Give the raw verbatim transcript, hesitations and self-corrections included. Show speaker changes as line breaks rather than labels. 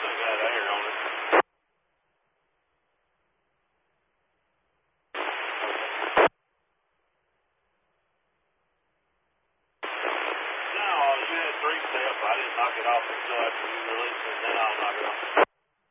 got air on it. No, you had three step. I didn't knock it off until after you released it, and then I'll knock it off.